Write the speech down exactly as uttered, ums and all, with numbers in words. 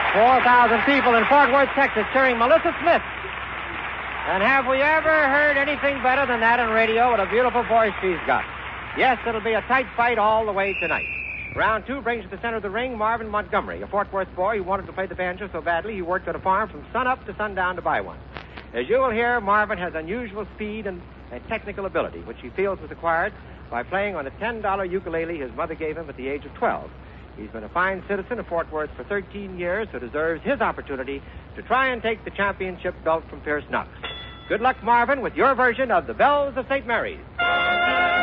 four thousand people in Fort Worth, Texas, cheering Melissa Smith. And have we ever heard anything better than that on radio? What a beautiful voice she's got. Yes, it'll be a tight fight all the way tonight. Round two brings to the center of the ring Marvin Montgomery, a Fort Worth boy who wanted to play the banjo so badly he worked at a farm from sunup to sundown to buy one. As you will hear, Marvin has unusual speed and, and technical ability, which he feels was acquired by playing on a ten dollar ukulele his mother gave him at the age of twelve. He's been a fine citizen of Fort Worth for thirteen years, who deserves his opportunity to try and take the championship belt from Pierce Knox. Good luck, Marvin, with your version of the Bells of Saint Mary's.